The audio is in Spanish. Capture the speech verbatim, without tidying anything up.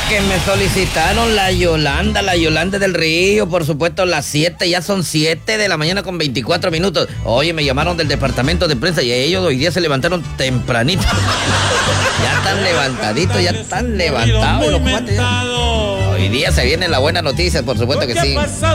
que me solicitaron la Yolanda, la Yolanda del Río, por supuesto, las siete, ya son siete de la mañana con veinticuatro minutos. Oye, me llamaron del departamento de prensa y ellos hoy día se levantaron tempranito. Ya están levantaditos, ya están levantados los cuates. Hoy día se viene la buena noticia, por supuesto que sí.